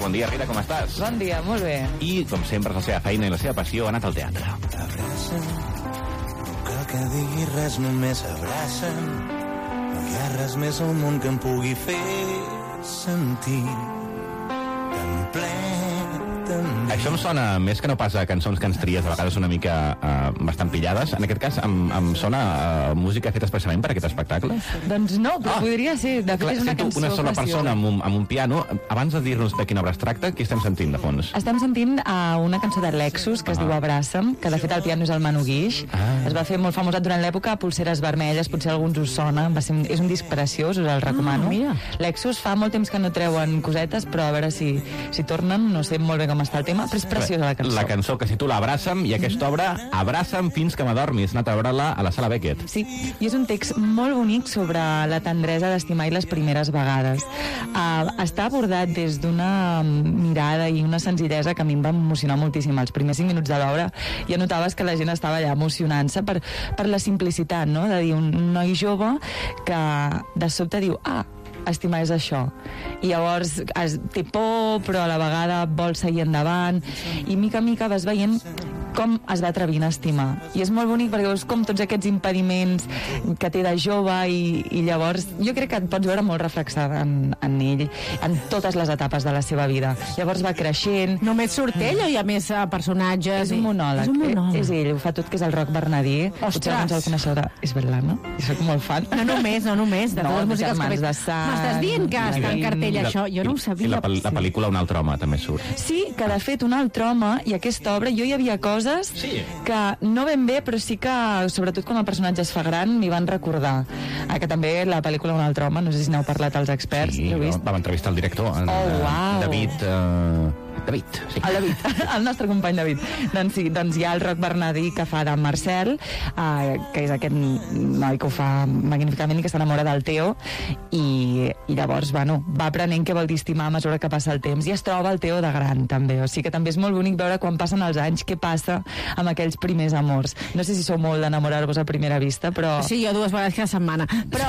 Bon dia, Rita, com estàs? Bon dia, molt bé. I, com sempre, és la seva feina i la seva passió, ha anat al teatre. Abraça'm, no cal que digui res, només abraça'm. No hi ha res més al món que em pugui fer sentir tan ple. Això em sona més que no pas a cançons que ens tries a vegades una mica bastant pillades. En aquest cas em sona música feta especialment per aquest espectacle. Doncs no, però podria ser. De fet, és una cançó una sola preciosa. persona amb un piano. Abans de dir-nos de quina obra es tracta, què estem sentint de fons? Estem sentint una cançó de Lexus que es diu Abraça'm, que de fet el piano és el Manu Guix. Es va fer molt famosa durant l'època Polseres Vermelles, potser alguns us sona. És un disc preciós, us el recomano. Lexus fa molt temps que no treuen cosetes, però a veure si tornen, no sé molt bé com està el tema, però és preciosa la cançó. La cançó que es titula Abraça'm, i aquesta obra, Abraça'm fins que m'adormis. He anat a veure-la a la Sala Beckett. Sí, i és un text molt bonic sobre la tendresa d'estimar i les primeres vegades. Està abordat des d'una mirada i una senzillesa que a mi em va emocionar moltíssim. Els primers 5 minuts de l'obra ja notaves que la gent estava allà emocionant-se per la simplicitat, no? De dir, un noi jove que de sobte diu, estimar és això. I llavors té por, però a la vegada vol seguir endavant, i mica en mica vas veient com es va atrevint a estimar. I és molt bonic perquè veus com tots aquests impediments que té de jove, i llavors jo crec que et pots veure molt reflexada en ell, en totes les etapes de la seva vida. Llavors va creixent. Només surt ell o hi ha més personatges? És un monòleg. És ell, ho fa tot, que és el Roc Bernadí. Potser alguns el coneixeu és veritat, no? Jo soc molt fan. No només, de totes les músiques que veig. M'estàs dient que està en cartell això? Jo no ho sabia. I la pel·lícula Un altre home també surt. Sí, que de fet Un altre home i aquesta obra, jo hi havia coses que no ben bé, però sí que sobretot quan el personatge es fa gran m'hi van recordar. Que també la pel·lícula Un altre home, no sé si n'heu parlat als experts. Sí, vam entrevistar el director, David, sí. El David, el nostre company David. Doncs sí, hi ha el Roc Bernadí que fa de Marcel, que és aquest noi que ho fa magníficament i que s'enamora del Teo, i llavors, va aprenent què vol dir estimar a mesura que passa el temps, i es troba el Teo de gran, també. O sigui que també és molt bonic veure quan passen els anys què passa amb aquells primers amors. No sé si sou molt d'enamorar-vos a primera vista, però... Sí, jo 2 vegades cada setmana. Però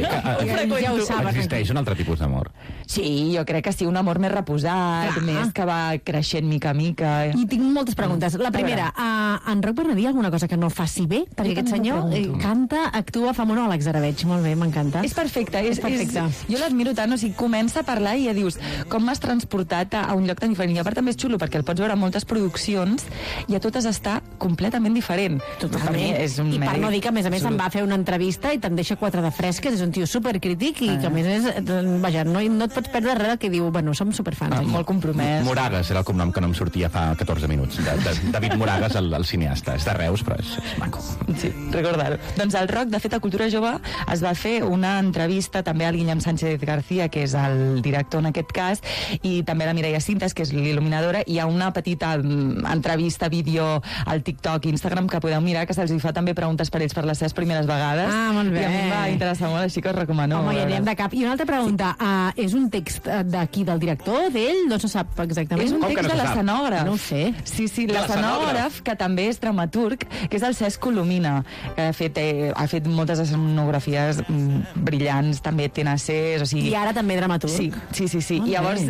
ja ho saben. Existeix un altre tipus d'amor? Sí, jo crec que sí, un amor més reposat, més que va creixent mica a mica. I tinc moltes preguntes. La primera, en Roc Bernadí alguna cosa que no faci bé? Perquè aquest senyor canta, actua, fa monòlegs, ara veig. Molt bé, m'encanta. És perfecte. Jo l'admiro tant, o sigui, comença a parlar i ja dius com m'has transportat a un lloc tan diferent. I a part també és xulo perquè el pots veure a moltes produccions i a totes està completament diferent. Totalment. I per no dir que a més em va fer una entrevista i te'n deixa 4 de fresques, és un tio supercrític i que a més és, vaja, no et pots perdre res que diu, bueno, som superfans. Molt compromès. Moragas era el cognom que no em sortia fa 14 minuts. David Moragas, el cineasta. És de Reus, però és maco. Sí, recordar-ho. Doncs el Roc, de fet, a Cultura Jove es va fer una entrevista també al Guillem Sánchez García, que és el director en aquest cas, i també a la Mireia Cintas, que és l'il·luminadora. Hi ha una petita entrevista, vídeo al TikTok i Instagram que podeu mirar, que se'ls fa també preguntes per ells per les seves primeres vegades. Molt bé. I a mi em va interessar molt, així que us recomano. Home, ja anirem de cap. I una altra pregunta, és un text d'aquí, del director, d'ell? No se sap exactament. És un text de l'escenògraf. No ho sé. Sí, l'escenògraf, que també és dramaturg, que és el Cesc Colomina, que ha fet moltes escenografies brillants, també TNCs, o sigui... I ara també dramaturg. Sí. I llavors,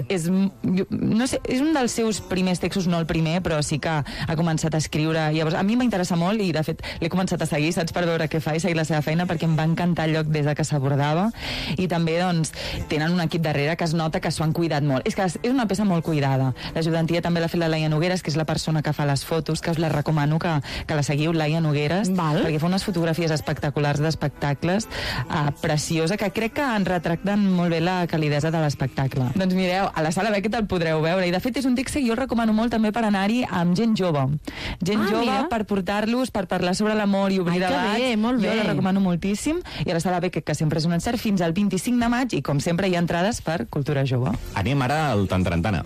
no sé, és un dels seus primers textos, no el primer, però sí que ha començat a escriure. Llavors, a mi m'interessa molt i, de fet, l'he començat a seguir, saps, per veure què fa i seguir la seva feina, perquè em va encantar el lloc des de que s'abordava. I també, doncs, tenen un equip darrere que es nota que s'ho han cuidat molt. És que és una peça molt cuidada. L'ajudantia també l'ha fet la Laia Nogueres, que és la persona que fa les fotos, que us la recomano que la seguiu, Laia Nogueres, perquè fa unes fotografies espectaculars d'espectacles, preciosa, que crec que en retracten molt bé la calidesa de l'espectacle. Doncs mireu, a la Sala Beckett el podreu veure, i de fet és un text que jo recomano molt també per anar-hi amb gent jove. Gent jove, per portar-los, per parlar sobre l'amor i obrir debats. Jo la recomano moltíssim, i a la Sala Beckett, que sempre és un encert, fins al 25 de maig, i com sempre hi ha entrades per Cultura Jove. Anem ara al Tantarantana.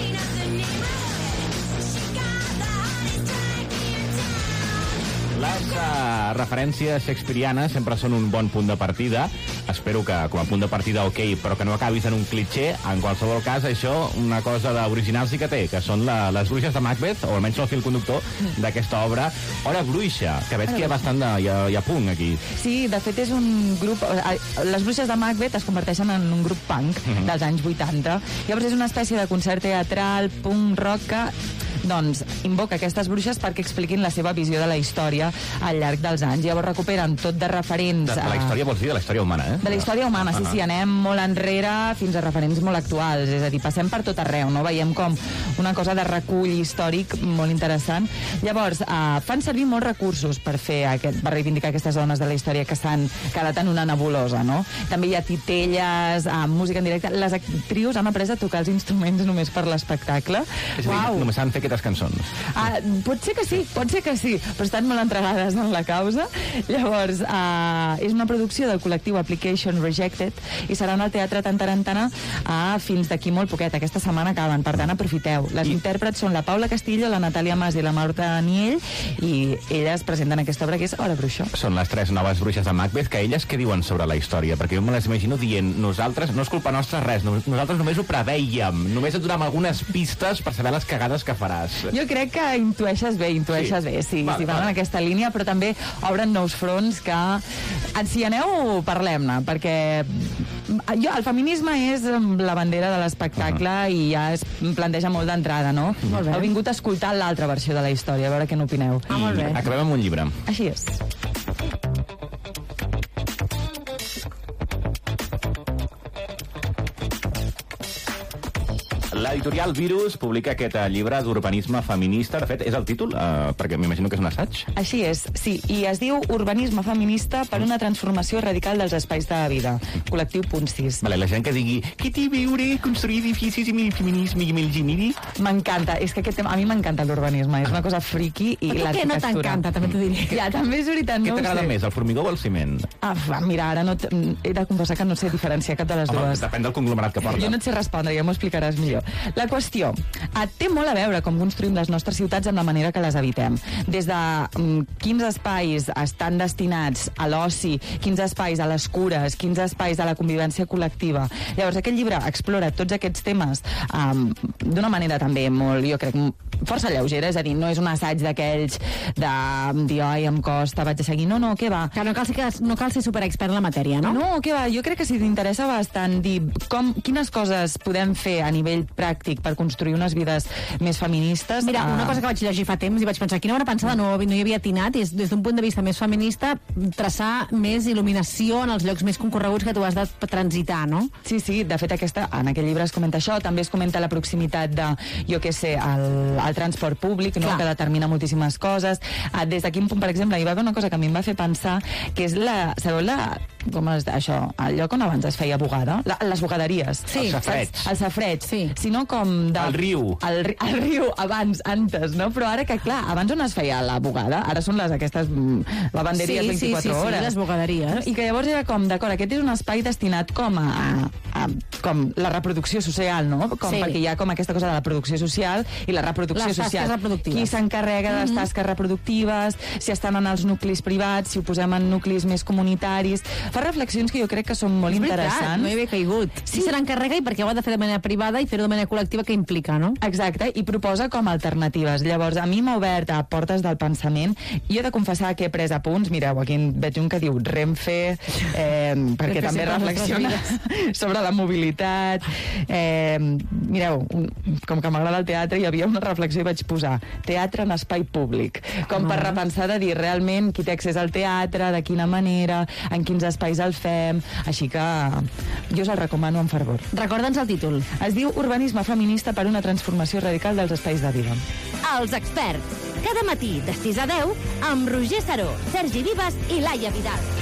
Les referències shakespearianes sempre són un bon punt de partida. Espero que, com a punt de partida, ok, però que no acabis en un clitxé. En qualsevol cas, això, una cosa d'original sí que té, que són les bruixes de Macbeth, o almenys el fil conductor d'aquesta obra. Hora bruixa, que veig que hi ha bastant hi ha punt aquí. Sí, de fet és un grup... Les bruixes de Macbeth es converteixen en un grup punk dels anys 80. Llavors és una espècie de concert teatral, punk, rock, que doncs invoca aquestes bruixes perquè expliquin la seva visió de la història al llarg dels anys. Llavors recuperen tot de referents... De la història vols dir de la història humana, eh? De la història humana, sí, anem molt enrere fins a referents molt actuals, és a dir, passem per tot arreu, no? Veiem com una cosa de recull històric molt interessant. Llavors, fan servir molts recursos per reivindicar aquestes dones de la història que s'han quedat en una nebulosa, no? També hi ha titelles, música en directe. Les actrius han après a tocar els instruments només per l'espectacle. És a dir, només han fet aquestes cançons. Pot ser que sí, però estan molt entregades en la causa. Llavors, és una producció del col·lectiu Application Rejected i serà en el Teatre Tantarantana fins d'aquí molt poquet. Aquesta setmana acaben, per tant, aprofiteu. Les intèrprets són la Paula Castillo, la Natàlia Mas i la Marta Niell, i elles presenten aquesta obra que és Hora Bruixa. Són les 3 noves bruixes de Macbeth, que elles què diuen sobre la història? Perquè jo me les imagino dient, nosaltres, no és culpa nostra res, nosaltres només ho preveiem, només et donem algunes pistes per saber les cagades que faràs. Jo crec que intueixes bé, sí, van en aquesta línia, però també obren nous fronts que, si hi aneu, parlem-ne, perquè el feminisme és la bandera de l'espectacle i ja es planteja molt d'entrada, no? Heu vingut a escoltar l'altra versió de la història, a veure què n'opineu. Molt bé. Acabem amb un llibre. Així és. L'editorial Virus publica aquest llibre d'urbanisme feminista. De fet, és el títol? Perquè m'imagino que és un assaig. Així és, sí. I es diu Urbanisme feminista per una transformació radical dels espais de vida. Col·lectiu Punt 6. Vale, la gent que digui qui t'hi viure, construir edificis i feminisme i milginiri. M'encanta. És que aquest tema... A mi m'encanta l'urbanisme. És una cosa friki i l'arquitectura. Què no t'encanta, també t'ho diré. Ja, també és veritat. Què t'agrada més, el formigó o el ciment? Mira, ara no he de confessar que no sé diferenciar cap de les dues. Depèn del conglomerat que porta. Jo no et sé respondre, ja m'ho explicaràs millor. La qüestió té molt a veure com construïm les nostres ciutats amb la manera que les habitem. Des de quins espais estan destinats a l'oci, quins espais a les cures, quins espais a la convivència col·lectiva. Llavors, aquest llibre explora tots aquests temes d'una manera també molt, jo crec, força lleugera, és a dir, no és un assaig d'aquells de dir, oi, em costa, vaig a seguir. No, què va. Que no cal ser superexpert en la matèria, no? No, què va. Jo crec que si t'interessa bastant dir quines coses podem fer a nivell pràctic per construir unes vides més feministes. Mira, una cosa que vaig llegir fa temps i vaig pensar, quina bona pensada, no hi havia atinat, és des d'un punt de vista més feminista traçar més il·luminació en els llocs més concorreguts que tu has de transitar, no? Sí, de fet en aquest llibre es comenta això, també es comenta la proximitat de, jo què sé, el transport públic, no? Que determina moltíssimes coses. Des de quin punt, per exemple, hi va haver una cosa que a mi em va fer pensar, que és com és això, el lloc on abans es feia bugada, les bugaderies. Sí. El safreig. Sí. Sinó com el riu. El riu, antes, no? Però ara que, clar, abans on es feia la bugada? Ara són aquestes lavanderies 24 hores. Sí, les bugaderies. I que llavors era com, d'acord, aquest és un espai destinat com com la reproducció social, no? Perquè hi ha com aquesta cosa de la producció social i la reproducció social. Les tasques reproductives. Qui s'encarrega de les tasques reproductives, si estan en els nuclis privats, si ho posem en nuclis més comunitaris. Fa reflexions que jo crec que són molt interessants. No hi havia caigut. Sí, se n'encarrega i perquè ho ha de fer de manera privada i fer-ho de manera col·lectiva, que implica, no? Exacte, i proposa com alternatives. Llavors, a mi m'ha obert a portes del pensament. Jo he de confessar que he pres apunts. Mireu, aquí veig un que diu Renfe, perquè també reflexiona sobre la mobilitat. Mireu, com que m'agrada el teatre, hi havia una reflexió i vaig posar teatre en espai públic, com per repensar de dir realment qui té accés al teatre, de quina manera, en quins espais el fem, així que jo us el recomano amb fervor. Recorda'ns el títol. Es diu Urbanisme feminista per una transformació radical dels espais de vida. Els experts, cada matí de 6 a 10 amb Roger Saró, Sergi Vives i Laia Vidal.